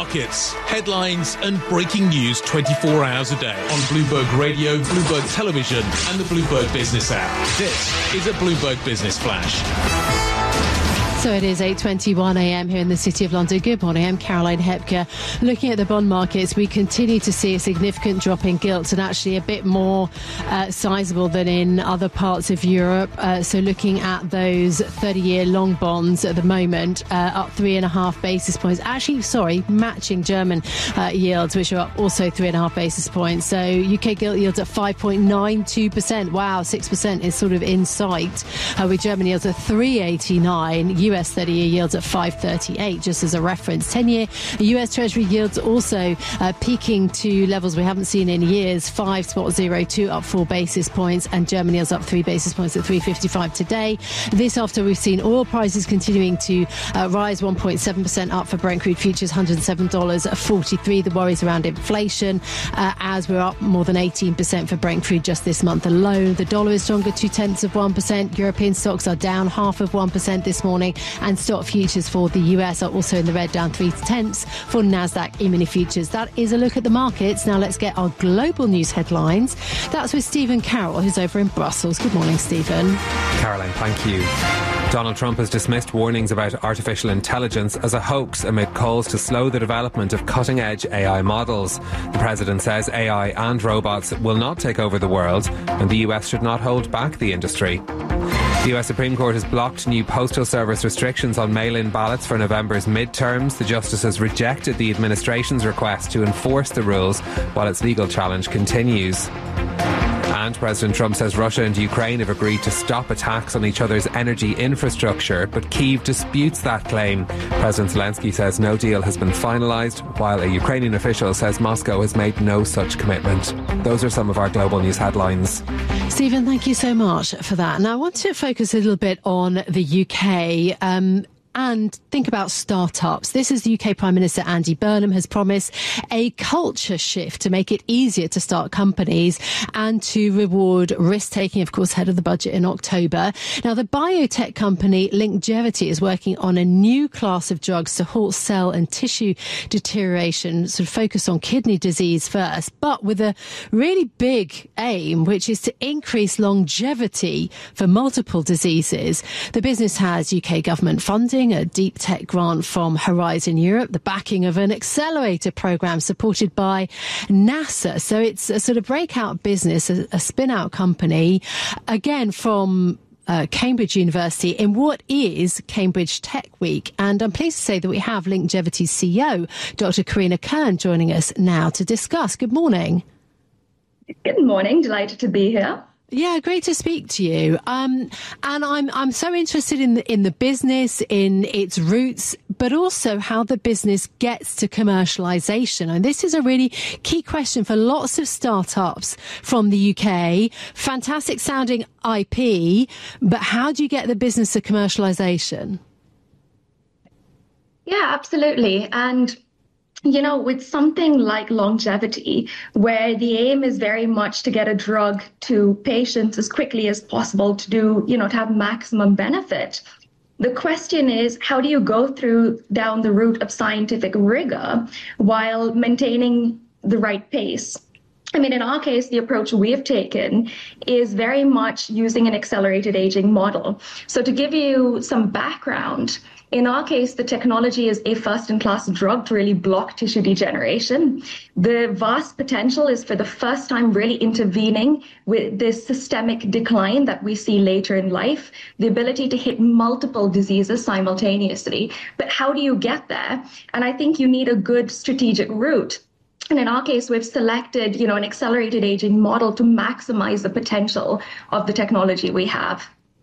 markets, headlines and breaking news 24 hours a day on Bloomberg Radio, Bloomberg Television and the Bloomberg Business app. This is a Bloomberg Business Flash. So it is 8:21 a.m. here in the City of London. Good morning, I'm Caroline Hepker. Looking at the bond markets, we continue to see a significant drop in gilts and actually a bit more sizable than in other parts of Europe. So looking at those 30-year long bonds at the moment, up 3.5 basis points. Actually, matching German yields, which are up also 3.5 basis points. So UK gilt yields at 5.92%. Wow, 6% is sort of in sight, with German yields at 3.89. US 30-year yields at 5.38, just as a reference. 10-year US Treasury yields also peaking to levels we haven't seen in years, 5.02, up 4 basis points, and German yields up 3 basis points at 3.55 today. This after we've seen oil prices continuing to rise, 1.7% up for Brent crude futures, $107.43. The worries around inflation, as we're up more than 18% for Brent crude just this month alone. The dollar is stronger, 0.2%. European stocks are down 0.5% this morning, and stock futures for the US are also in the red, down 0.3 for Nasdaq E-mini futures. That is a look at the markets. Now let's get our global news headlines. That's with Stephen Carroll, who's over in Brussels. Good morning, Stephen. Caroline, thank you. Donald Trump has dismissed warnings about artificial intelligence as a hoax amid calls to slow the development of cutting-edge AI models. The president says AI and robots will not take over the world, and the US should not hold back the industry. The US Supreme Court has blocked new postal service restrictions on mail-in ballots for November's midterms. The justices rejected the administration's request to enforce the rules while its legal challenge continues. And President Trump says Russia and Ukraine have agreed to stop attacks on each other's energy infrastructure, but Kyiv disputes that claim. President Zelensky says no deal has been finalised, while a Ukrainian official says Moscow has made no such commitment. Those are some of our global news headlines. Stephen, thank you so much for that. Now I want to focus a little bit on the UK. And think about startups. This is the UK Prime Minister Andy Burnham has promised a culture shift to make it easier to start companies and to reward risk-taking, of course, ahead of the budget in October. Now, the biotech company Longevity is working on a new class of drugs to halt cell and tissue deterioration, sort of focus on kidney disease first, but with a really big aim, which is to increase longevity for multiple diseases. The business has UK government funding, a deep tech grant from Horizon Europe, the backing of an accelerator program supported by NASA. So it's a sort of breakout business, a spin-out company, again from Cambridge University in what is Cambridge Tech Week. And I'm pleased to say that we have Longevity's CEO, Dr. Karina Kern, joining us now to discuss. Good morning. Good morning. Delighted to be here. Yeah, great to speak to you. And I'm so interested in the business, in its roots, but also how the business gets to commercialization. And this is a really key question for lots of startups from the UK. Fantastic sounding IP, but how do you get the business to commercialization? Yeah, absolutely. And you know, with something like Longevity, where the aim is very much to get a drug to patients as quickly as possible to have maximum benefit. The question is, how do you go down the route of scientific rigor while maintaining the right pace? I mean, in our case, the approach we have taken is very much using an accelerated aging model. So to give you some background, in our case, the technology is a first-in-class drug to really block tissue degeneration. The vast potential is for the first time really intervening with this systemic decline that we see later in life, the ability to hit multiple diseases simultaneously. But how do you get there? And I think you need a good strategic route. And in our case, we've selected, an accelerated aging model to maximize the potential of the technology we have.